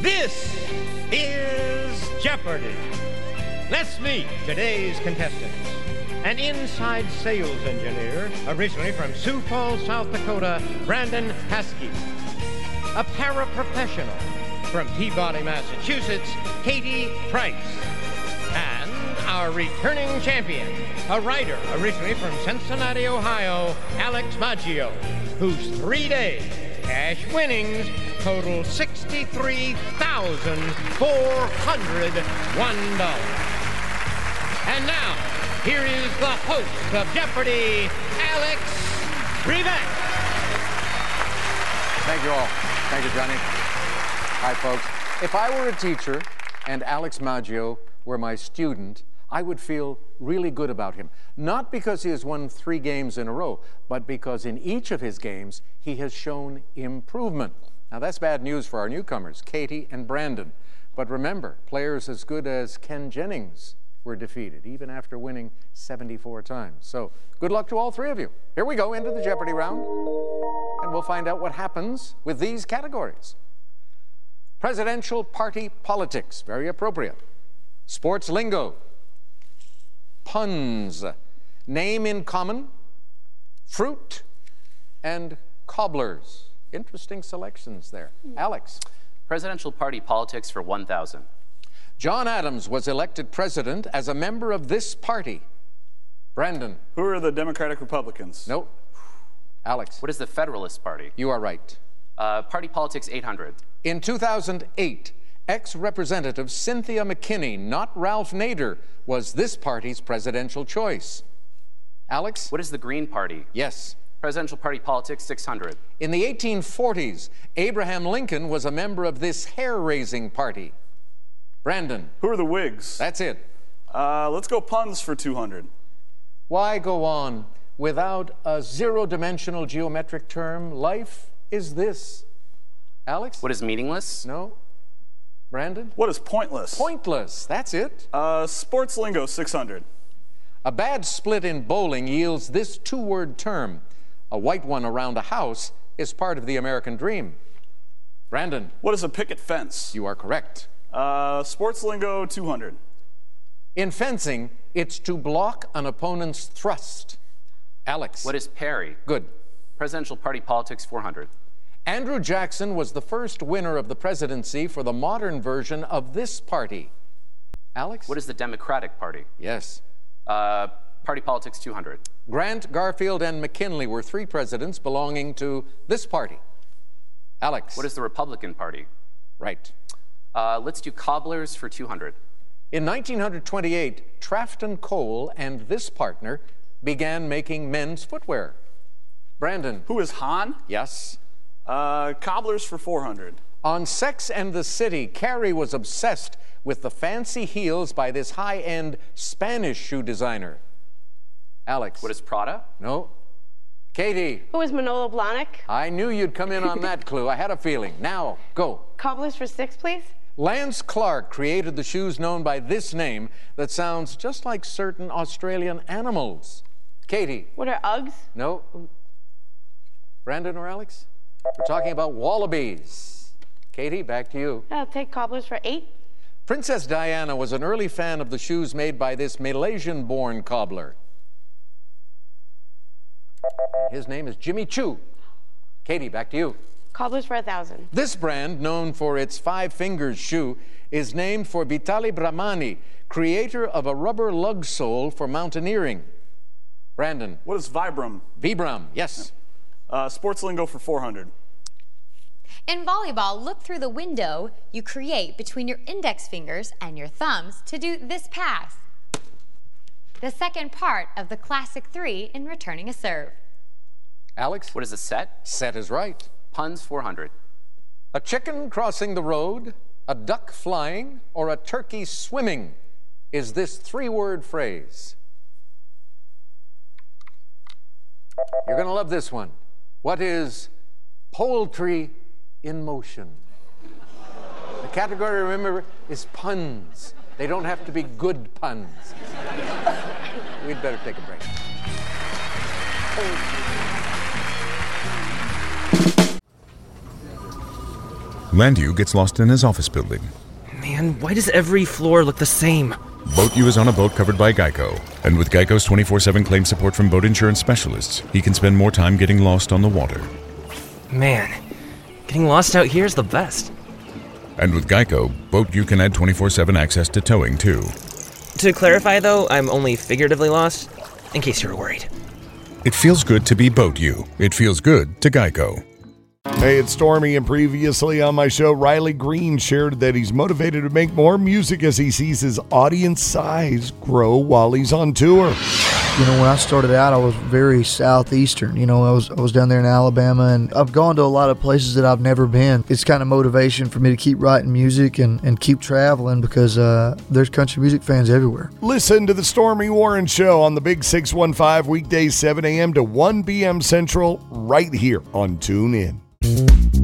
This is Jeopardy! Let's meet today's contestants. An inside sales engineer, originally from Sioux Falls, South Dakota, Brandon Haskey. A paraprofessional from Peabody, Massachusetts, Katie Price. And our returning champion, a writer originally from Cincinnati, Ohio, Alex Maggio, whose 3-day cash winnings total $63,401. And now, here is the host of Jeopardy, Alex Trebek. Thank you all. Thank you, Johnny. Hi, folks. If I were a teacher and Alex Maggio were my student, I would feel really good about him. Not because he has won 3 games in a row, but because in each of his games, he has shown improvement. Now, that's bad news for our newcomers, Katie and Brandon. But remember, players as good as Ken Jennings were defeated, even after winning 74 times. So, good luck to all 3 of you. Here we go into the Jeopardy round, and we'll find out what happens with these categories. Presidential party politics, very appropriate. Sports lingo. Puns. Name in common. Fruit. And cobblers. Interesting selections there. Alex. Presidential party politics for 1,000. John Adams was elected president as a member of this party. Brandon. Who are the Democratic Republicans? Nope. Alex. What is the Federalist Party? You are right. Party politics 800. In 2008, ex-Representative Cynthia McKinney, not Ralph Nader, was this party's presidential choice. Alex? What is the Green Party? Yes. Presidential party politics 600. In the 1840s, Abraham Lincoln was a member of this hair-raising party. Brandon. Who are the Whigs? That's it. Let's go puns for 200. Why go on? Without a zero-dimensional geometric term, life is this. Alex? What is meaningless? No. Brandon? What is pointless? Pointless. That's it. Sports lingo 600. A bad split in bowling yields this 2-word term. A white one around a house is part of the American dream. Brandon? What is a picket fence? You are correct. Sports lingo 200. In fencing, it's to block an opponent's thrust. Alex? What is parry? Good. Presidential party politics 400. Andrew Jackson was the first winner of the presidency for the modern version of this party. Alex? What is the Democratic Party? Yes. Party politics 200. Grant, Garfield, and McKinley were 3 presidents belonging to this party. Alex? What is the Republican Party? Right. Let's do cobblers for 200. In 1928, Trafton Cole and this partner began making men's footwear. Brandon? Who is Han? Yes. Cobblers for 400. On Sex and the City, Carrie was obsessed with the fancy heels by this high-end Spanish shoe designer. Alex? What is Prada? No. Katie? Who is Manolo Blahnik? I knew you'd come in on that clue. I had a feeling. Now, go. Cobblers for 6, please. Lance Clark created the shoes known by this name that sounds just like certain Australian animals. Katie? What are Uggs? No. Brandon or Alex? We're talking about wallabies. Katie, back to you. I'll take cobblers for 8. Princess Diana was an early fan of the shoes made by this Malaysian-born cobbler. His name is Jimmy Choo. Katie, back to you. Cobblers for 1,000. This brand, known for its 5 fingers shoe, is named for Vitali Brahmani, creator of a rubber lug sole for mountaineering. Brandon? What is Vibram? Vibram, yes. Sports lingo for 400. In volleyball, look through the window you create between your index fingers and your thumbs to do this pass. The second part of the classic 3 in returning a serve. Alex? What is a set? Set is right. Puns 400. A chicken crossing the road, a duck flying, or a turkey swimming is this 3-word phrase. You're going to love this one. What is poultry in motion? The category, remember, is puns. They don't have to be good puns. We'd better take a break. Landu gets lost in his office building. Man, why does every floor look the same? Boat U is on a boat covered by Geico. And with Geico's 24/7 claim support from boat insurance specialists, he can spend more time getting lost on the water. Man, getting lost out here is the best. And with Geico, Boat U can add 24/7 access to towing, too. To clarify, though, I'm only figuratively lost, in case you were worried. It feels good to be Boat U. It feels good to Geico. Hey, it's Stormy, and previously on my show, Riley Green shared that he's motivated to make more music as he sees his audience size grow while he's on tour. You know, when I started out, I was very southeastern. You know, I was down there in Alabama, and I've gone to a lot of places that I've never been. It's kind of motivation for me to keep writing music and keep traveling because there's country music fans everywhere. Listen to the Stormy Warren Show on the Big 615 weekdays 7 a.m. to 1 p.m. Central right here on TuneIn.